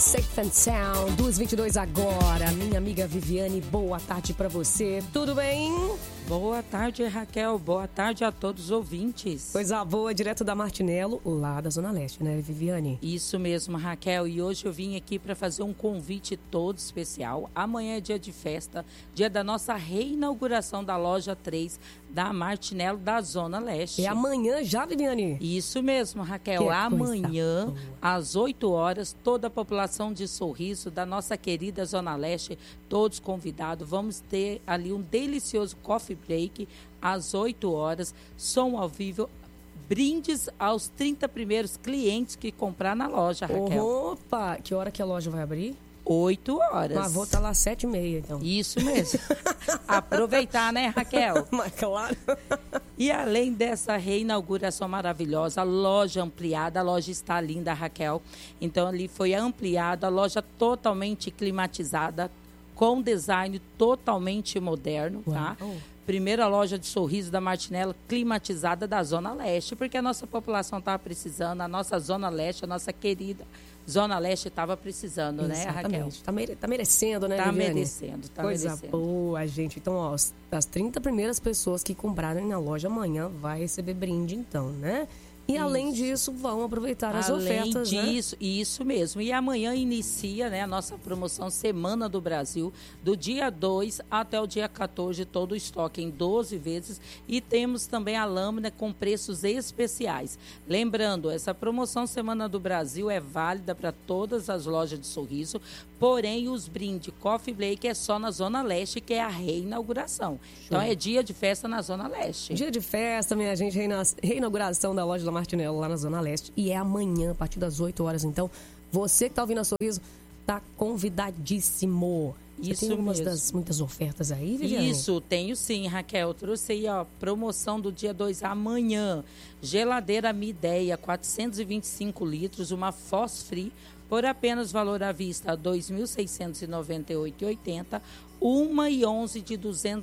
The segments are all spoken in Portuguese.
Safe and Sound, 2h22 agora. Minha amiga Viviane, boa tarde pra você. Tudo bem? Boa tarde, Raquel. Boa tarde a todos os ouvintes. Coisa boa, direto da Martinello, lá da Zona Leste, né, Viviane? Isso mesmo, Raquel. E hoje eu vim aqui para fazer um convite todo especial. Amanhã é dia de festa, dia da nossa reinauguração da loja 3 da Martinello da Zona Leste. É amanhã já, Viviane? Isso mesmo, Raquel. Que amanhã, às 8 horas, toda a população de Sorriso, da nossa querida Zona Leste, todos convidados. Vamos ter ali um delicioso coffee break às 8 horas, som ao vivo, brindes aos 30 primeiros clientes que comprar na loja, Raquel. Opa! Que hora que a loja vai abrir? 8 horas. Mas vou estar lá às 7h30, então. Isso mesmo. Aproveitar, né, Raquel? Mas claro. E além dessa reinauguração maravilhosa, a loja ampliada, a loja está linda, Raquel. Então ali foi ampliada, a loja totalmente climatizada, com design totalmente moderno, tá? Uau. Primeira loja de Sorriso da Martinello climatizada da Zona Leste, porque a nossa população estava precisando, a nossa Zona Leste, a nossa querida Zona Leste estava precisando, né, Raquel? Tá merecendo, né, Tá Viviane? merecendo, tá Coisa merecendo. boa, gente. Então, ó, as 30 primeiras pessoas que comprarem na loja amanhã vai receber brinde, então, né? E além disso, vão aproveitar as ofertas, né? Além disso, isso mesmo. E amanhã inicia, né, a nossa promoção Semana do Brasil, do dia 2 até o dia 14, todo o estoque em 12 vezes. E temos também a lâmina com preços especiais. Lembrando, essa promoção Semana do Brasil é válida para todas as lojas de Sorriso, porém os brindes Coffee Break é só na Zona Leste, que é a reinauguração. Show. Então é dia de festa na Zona Leste. Dia de festa, minha gente, reinauguração da loja da Martinello lá na Zona Leste, e é amanhã, a partir das 8 horas. Então, você que tá ouvindo a Sorriso, tá convidadíssimo. Você Isso tem algumas mesmo. das muitas ofertas aí, Viviane? Isso, tenho sim, Raquel. Trouxe aí, ó, promoção do dia 2 amanhã. Geladeira Midea, 425 litros, uma Fos-Free, por apenas valor à vista, R$ 2.698,80. Uma e 11 de R$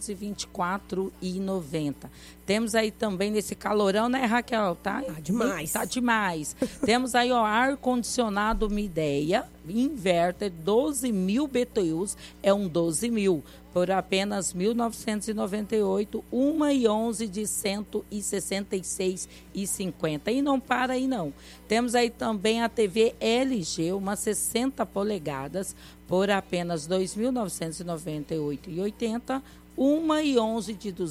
224,90. Temos aí também nesse calorão, né, Raquel? Tá demais. Tá demais. Temos aí, ó, ar-condicionado Midea, inverter, 12.000 BTUs, é um 12.000, por apenas R$ 1.998, uma e 11 de R$ 166,50. E não para aí, não. Temos aí também a TV LG, uma 60 polegadas, por apenas R$ 2.998,80, uma e 11 de R$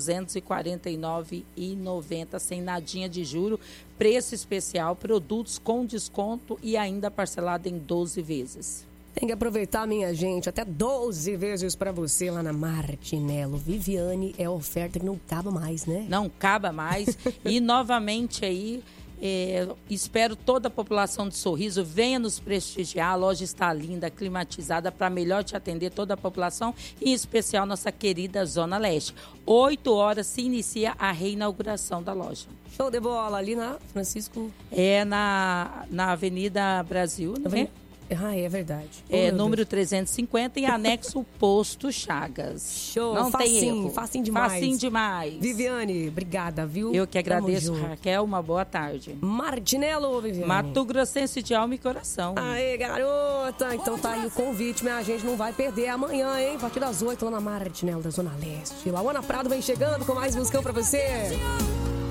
249,90, sem nadinha de juro, preço especial, produtos com desconto e ainda parcelado em 12 vezes. Tem que aproveitar, minha gente, até 12 vezes para você lá na Martinello. Viviane, é oferta que não acaba mais, né? Não acaba mais. E novamente aí, espero toda a população de Sorriso venha nos prestigiar. A loja está linda, climatizada, para melhor te atender toda a população, e em especial nossa querida Zona Leste. 8 horas se inicia a reinauguração da loja. Show de bola, ali na Francisco... É na Avenida Brasil, né? Ah, é verdade. Número 350 e anexo Posto Chagas. Show, não facinho, tem erro. Facinho demais. Facinho demais. Viviane, obrigada, viu? Eu que agradeço, Raquel. Uma boa tarde. Martinello, Viviane. Mato Grossense de alma e coração. Aê, garota. Então tá aí o convite, minha gente. Não vai perder amanhã, hein? A partir das 8 lá na Martinello da Zona Leste. Lauana Prado vem chegando com mais musicão pra você.